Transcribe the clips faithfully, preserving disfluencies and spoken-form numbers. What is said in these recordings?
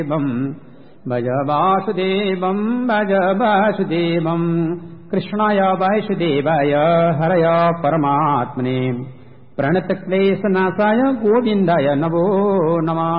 भज वासुदेवं भज वासुदेवं कृष्णाय वासुदेवाय हरय परमात्मने प्रणतक्लेशनाशाय गोविन्दाय नमो नमः।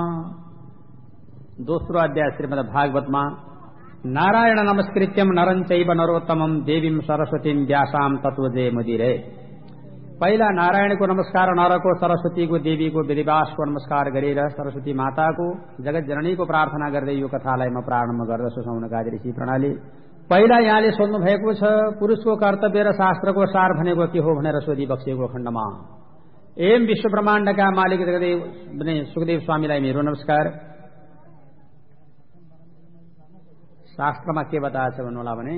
दोस्रो अध्याय श्रीमद् भागवतमा नारायण नमस्कृत्यम नरं चैव नरोत्तमं देवीं सरस्वतीं व्यासां तत्वजय मुदिरे। पहिला नारायणको नमस्कार, नरको, सरस्वतीको, देवीको, वेदव्यासको नमस्कार गरेर सरस्वती माताको, जगत जननीको प्रार्थना गर्दै यो कथालाई म प्रारम्भ गर्दछु। सौनकादि ऋषि प्रणाली। पहिला यहाँले सोध्नु भएको छ पुरुषको कर्तव्य र शास्त्रको सार भनेको के हो भनेर सोधी बक्सिएको खण्डमा एम विश्व ब्रह्माण्डका मालिक जगदेव भने सुखदेव स्वामीलाई मेरो नमस्कार। शास्त्रमा के बताएछ भन्नुहोला भने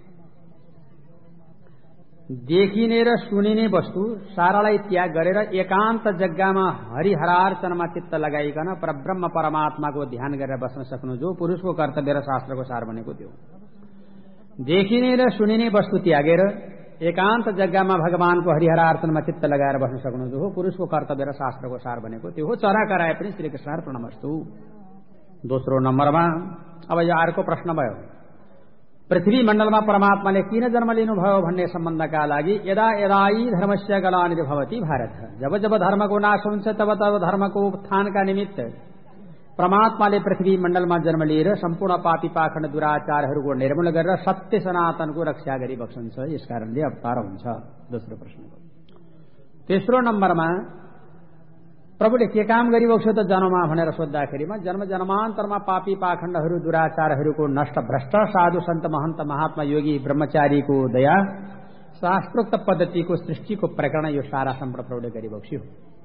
देखिने र सुनिने वस्तु सारालाई त्याग गरेर एकान्त जग्गामा हरिहरार्चनमा चित्त लगाइकन परब्रह्म परमात्माको ध्यान गरेर बस्न सक्नु जो पुरुषको कर्तव्य र शास्त्रको सार भनेको त्यो। देखिने र सुनिने वस्तु त्यागेर एकान्त जग्गामा भगवानको हरिहरार्चनमा चित्त लगाएर बस्न सक्नु जो हो पुरुषको कर्तव्य र शास्त्रको सार भनेको त्यो हो। चरा कराए पनि श्रीकृष्णार्पणमस्तु। दोस्रो नम्बरमा अब यो अर्को प्रश्न भयो, पृथ्वी मण्डलमा परमात्माले किन जन्म लिनुभयो भन्ने सम्बन्धका लागि यदा यदा धर्मस्य ग्लानिर्भवति भारत, जब जब धर्मको नाश हुन्छ तब तब धर्मको उत्थानका निमित्त परमात्माले पृथ्वी मण्डलमा जन्म लिएर सम्पूर्ण पापी पाखण्ड दुराचारहरूको निर्मूल गरेर सत्य सनातनको रक्षा गरिबक्सन्छ, यसकारणले अवतार हुन्छ। दोस्रो प्रश्नको। तेस्रो नम्बरमा प्रभुले के काम गरिबक्स्यो त जन्ममा भनेर सोद्धाखेरिमा जन्म जन्मान्तरमा पापी पाखण्डहरू दुराचारहरूको नष्ट भ्रष्ट साधु सन्त महन्त महात्मा योगी ब्रह्मचारीको दया शास्त्रोक्त पद्धतिको सृष्टिको प्रकरण यो सारा सम्पूर्ण प्रभुले गरिबक्स्यो।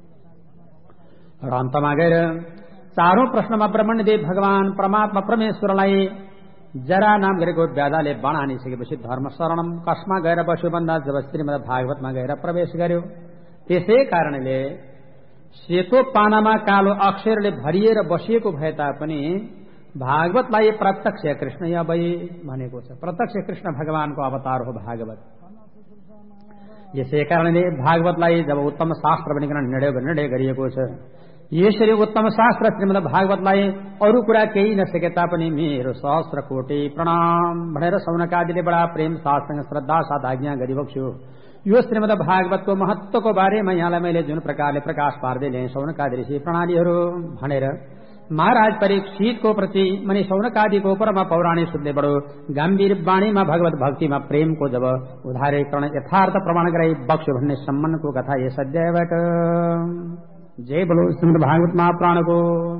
र अन्तमा गएर चारौं प्रश्नमा ब्रह्मण्यदेव भगवान परमात्मा परमेश्वरलाई जरा नाम गरेको व्याधाले बाण हानिसकेपछि धर्म शरणम कसमा गएर बस्यो भन्दा जब श्रीमद् भागवतमा गएर प्रवेश गर्यो। त्यसै कारणले सेतो पानामा कालो अक्षरले भरिएर बसिएको भए तापनि भागवतलाई प्रत्यक्ष कृष्ण या भए भनेको छ। प्रत्यक्ष कृष्ण भगवानको अवतार हो भागवत। यसै कारणले भागवतलाई जब उत्तम शास्त्र भनिकन निर्णय निर्णय गरिएको छ। यसरी उत्तम शास्त्र श्रीमद् भागवतलाई अरू कुरा केही नसके तापनि मेरो सहस्र कोटि प्रणाम भनेर सौनकादिले बडा प्रेम साथसँग श्रद्धा साथ आज्ञा गरिबक्स्यो। यो श्रीमद् भागवतको महत्वको बारेमा यहाँलाई मैले जुन प्रकारले प्रकाश पार्दै ल्याएँ सौनकादि ऋषि प्रणालीहरू भनेर महाराज परीक्षितको प्रति मनी सौनकादिको परमा पौराणिक शुद्धले बडो गम्भीर वाणीमा भगवत भक्तिमा प्रेमको जब उदारीकरण यथार्थ प्रमाण गराई बक्स्यो भन्ने सम्मानको कथा यस अध्यायबाट। जय बोलो श्रीमद् भागवत महाप्राणको।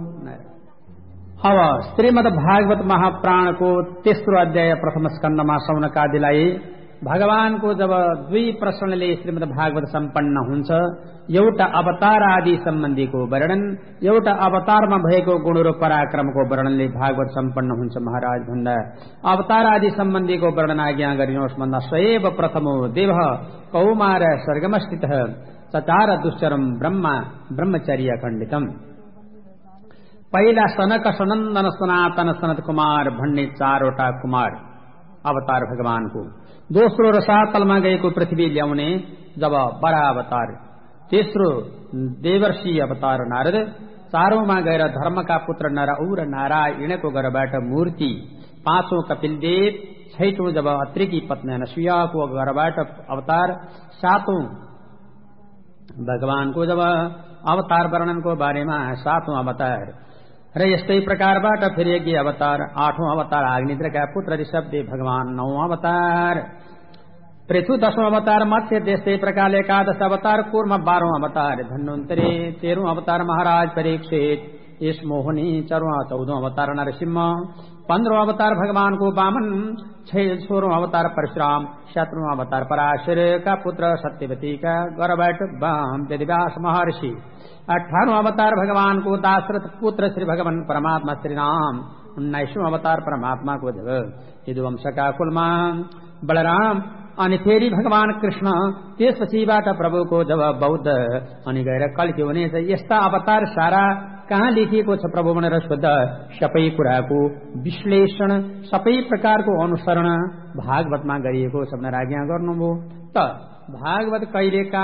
अब श्रीमद् भागवत महाप्राणको तेस्रो अध्याय प्रथम स्कन्धमा सौनकादिलाई भगवानको जब दुई प्रश्नले श्रीमद् भागवत सम्पन्न हुन्छ, एउटा अवतार आदि सम्बन्धीको वर्णन, एउटा अवतारमा भएको गुण र पराक्रमको वर्णनले भागवत सम्पन्न हुन्छ। महाराज भन्दा अवतार आदि सम्बन्धीको वर्णन आज्ञा गरिनुहोस् भन्दा स्वयं प्रथमो देव कौमार स्वर्गमस्थित चचार दुश्चरम ब्रह्मा ब्रह्मचर्य खण्डितम। पहिला सनक सनन्दन सनातन सनत कुमार भन्ने चारवटा कुमार अवतार भगवानको। दोस्रो रसातलमा गएको पृथ्वी ल्याउने जब बडा अवतार। तेस्रो देवर्षि अवतार नारद। चारौंमा गएर धर्मका पुत्र नरऔ र नारायणको घरबाट मूर्ति। पाँचौं कपिलदेव। छैटौं जब अत्रिकी पत्नी अनसुयाको घरबाट अवतार। सातौं भगवानको जब अवतार वर्णनको बारेमा सातौं अवतार र यस्तै प्रकारबाट फेरि यज्ञ अवतार। आठौं अवतार अग्निद्रका पुत्र ऋषभदेव भगवान। नौ अवतार पृथु। दशौं अवतार मत्स्य। त्यस्तै प्रकारले एकादश अवतार कूर्म। बाह्रौं अवतार धन्वन्तरी। तेह्रौं अवतार महाराज परीक्षित यस मोहनी। चौधौं अवतार नरसिंह। पन्ध्रौं अवतार भगवानको वामन। सोह्रौं अवतार परशुराम। सत्रौं अवतार पराशरका पुत्र सत्यवतीका गर्भबाट वाम वेदव्यास महर्षि। अठारौं अवतार भगवानको दाशरथ पुत्र श्री भगवान परमात्मा श्रीराम। उन्नाइसौं अवतार परमात्माको जब यदुवंशका कुलमा बलराम। अनि फेरि भगवान कृष्ण। त्यसपछिबाट प्रभुको जब बौद्ध अनि गएर कल्कि हुनेछ। यस्ता अवतार सारा कहाँ लेखिएको छ प्रभु भनेर सोद्धा सबै कुराको विश्लेषण सबै प्रकारको अनुसरण भागवतमा गरिएको छ भनेर आज्ञा गर्नुभयो। त भागवत कहिले